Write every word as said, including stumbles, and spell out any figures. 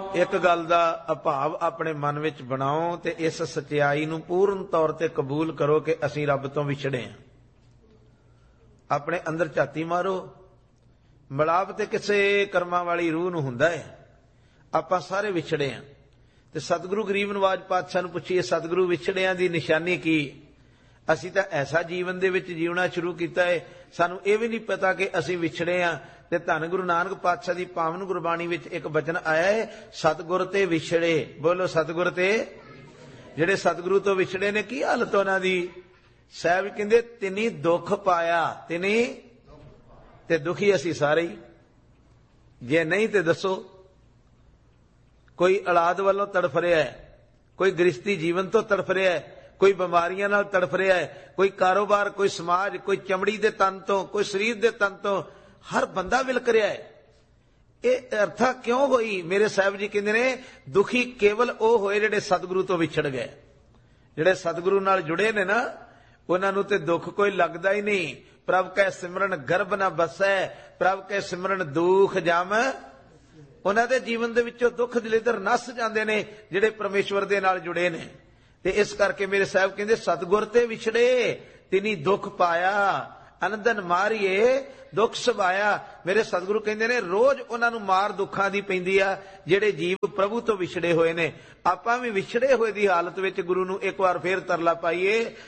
एक गल दा अभाव अपने मन विच बनाओ ते इस सच्चाई नूं पूर्ण तौर ते कबूल करो कि असीं रब तो विछड़े हैं। अपने अंदर झाती मारो, मिलाप ते किसे कर्मां वाली रूह नूं हुंदा है। आपां सारे विछड़े हैं ते सतगुरु गरीब नवाज पातशाह नूं पुछीए सतगुरु विछड़ियां दी निशानी की? असीं तां ऐसा जीवन दे विच जीवना शुरू कीता है, सानूं इह भी नहीं पता कि असीं विछड़े हां। ते धन गुरु नानक पातशाह दी पावन गुरबाणी विच एक वचन आया है, सतगुर ते विछड़े। बोलो सतगुर ते। जिहड़े सतगुरु तो विछड़े ने की हालत उन्हां दी? साहब कहंदे तिनी दुख पाया, तिनी ते दुखी असीं सारे ही। जे नहीं ते दसो। कोई औलाद वालों तड़फ रहा है, कोई गृहस्थी जीवन तो तड़फ रहा है, कोई बीमारियां नाल तड़फ रहा है, कोई कारोबार, कोई समाज, कोई चमड़ी दे तन तो, कोई शरीर दे तन तो, हर बंदा विलक रहा है। ये अर्था क्यों होई? मेरे साहब जी कहते ने दुखी केवल वो होए जिहड़े सतगुरु तो विछड़ गए। जिहड़े सतगुरु नाल जुड़े ने ना उन्हां नूं ते दुख कोई लगदा ही नहीं। प्रभ कै सिमरन गर्भ ना बसै, प्रभ कै सिमरन दुख जम। उन्हां दे जीवन दे विचों दुख दलिदर नस जांदे ने जिहड़े परमेश्वर दे नाल जुड़े ने। ते इस करके मेरे साहब कहंदे सतगुर ते विछड़े तिनी दुख पाया, अनंदन मारिए दुख सभाया। मेरे सतगुरु कहंदे ने रोज उन्हां नूं मार दुखां दी पैंदी आ जिहड़े जीव प्रभु तो विछड़े होए ने। आपां भी विछड़े होए दी हालत विच गुरु नूं एक बार फिर तरला पाईए,